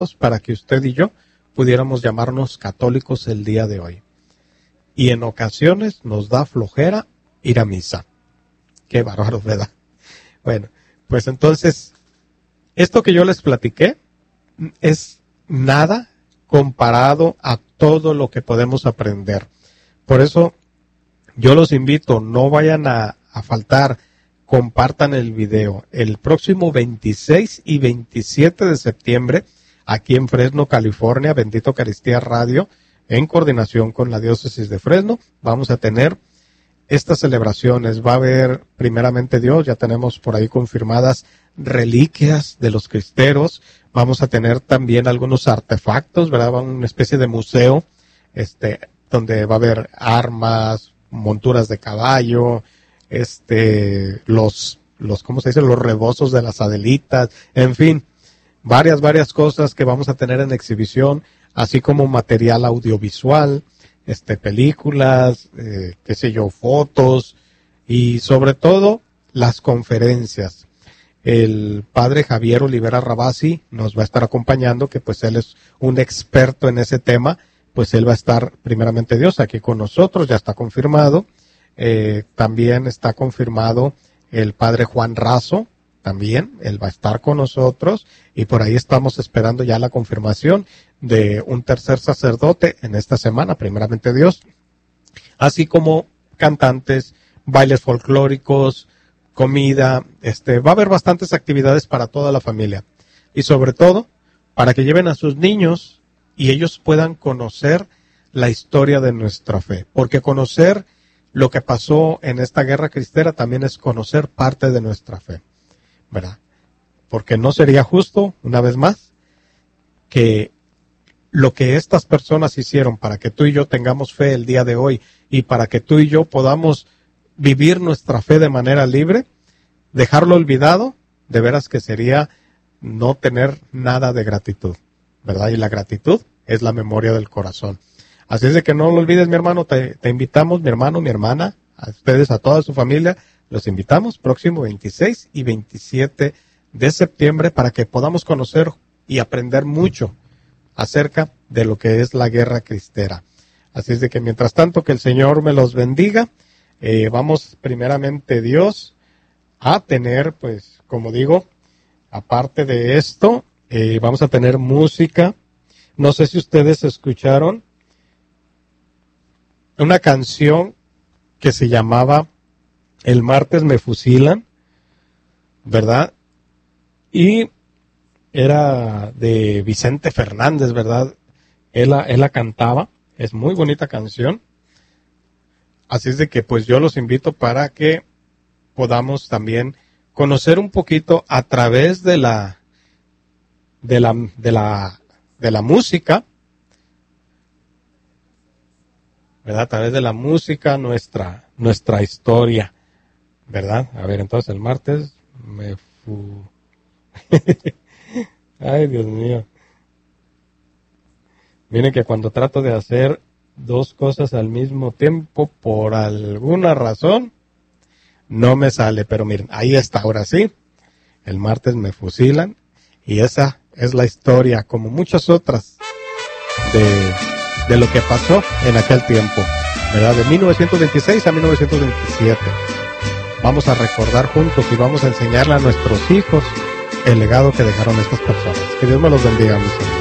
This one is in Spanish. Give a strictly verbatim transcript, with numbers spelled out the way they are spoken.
para que usted y yo pudiéramos llamarnos católicos el día de hoy. Y en ocasiones nos da flojera ir a misa. Qué bárbaro, ¿verdad? Bueno, pues entonces, esto que yo les platiqué es nada comparado a todo lo que podemos aprender. Por eso, yo los invito, no vayan a, a faltar, compartan el video. El próximo veintiséis y veintisiete de septiembre, aquí en Fresno, California, Bendita Eucaristía Radio, en coordinación con la Diócesis de Fresno, vamos a tener estas celebraciones. Va a haber, primeramente Dios, ya tenemos por ahí confirmadas reliquias de los cristeros. Vamos a tener también algunos artefactos, ¿verdad? Una especie de museo, este, donde va a haber armas, monturas de caballo, este, los, los, ¿cómo se dice? Los rebozos de las Adelitas, en fin, varias, varias cosas que vamos a tener en exhibición, así como material audiovisual, este, películas, eh, qué sé yo, fotos, y sobre todo las conferencias. El padre Javier Olivera Rabasi nos va a estar acompañando, que pues él es un experto en ese tema, pues él va a estar, primeramente Dios, aquí con nosotros, ya está confirmado. Eh, también está confirmado el padre Juan Razo, también, él va a estar con nosotros, y por ahí estamos esperando ya la confirmación de un tercer sacerdote en esta semana, primeramente Dios, así como cantantes, bailes folclóricos, comida, este, va a haber bastantes actividades para toda la familia, y sobre todo, para que lleven a sus niños y ellos puedan conocer la historia de nuestra fe, porque conocer lo que pasó en esta guerra cristera también es conocer parte de nuestra fe, ¿verdad? Porque no sería justo, una vez más, que lo que estas personas hicieron para que tú y yo tengamos fe el día de hoy y para que tú y yo podamos vivir nuestra fe de manera libre, dejarlo olvidado, de veras que sería no tener nada de gratitud, ¿verdad? Y la gratitud es la memoria del corazón. Así es de que no lo olvides, mi hermano, te, te invitamos, mi hermano, mi hermana, a ustedes, a toda su familia, los invitamos próximo veintiséis y veintisiete de septiembre para que podamos conocer y aprender mucho acerca de lo que es la guerra cristera. Así es de que mientras tanto que el Señor me los bendiga, eh, vamos primeramente Dios a tener, pues, como digo, aparte de esto, eh, vamos a tener música. No sé si ustedes escucharon una canción que se llamaba El martes me fusilan, ¿verdad? Y era de Vicente Fernández, ¿verdad? Él la, él la cantaba, es muy bonita canción. Así es de que pues yo los invito para que podamos también conocer un poquito a través de la de la de la de la música, ¿verdad? A través de la música, nuestra, nuestra historia, ¿verdad? A ver, entonces el martes me fu... Ay, Dios mío. Miren que cuando trato de hacer dos cosas al mismo tiempo, por alguna razón, no me sale. Pero miren, ahí está, ahora sí. El martes me fusilan. Y esa es la historia, como muchas otras, de... de lo que pasó en aquel tiempo, ¿verdad? De mil novecientos veintiséis a mil novecientos veintisiete. Vamos a recordar juntos y vamos a enseñarle a nuestros hijos el legado que dejaron estas personas. Que Dios me los bendiga, mis hermanos.